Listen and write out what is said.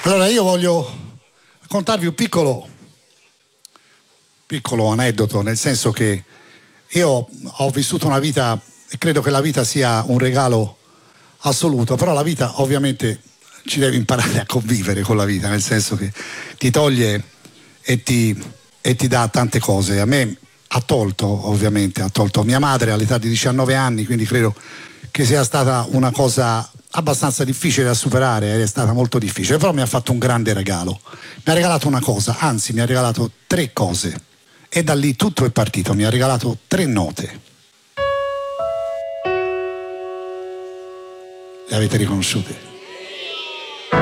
Allora io voglio raccontarvi un piccolo aneddoto, nel senso che io ho vissuto una vita e credo che la vita sia un regalo assoluto, però la vita ovviamente ci devi imparare a convivere con la vita, nel senso che ti toglie e ti dà tante cose. A me ha tolto mia madre all'età di 19 anni, quindi credo che sia stata una cosa abbastanza difficile da superare, è stata molto difficile, però mi ha fatto un grande regalo. Mi ha regalato una cosa, anzi mi ha regalato 3 cose e da lì tutto è partito. Mi ha regalato 3 note. Le avete riconosciute?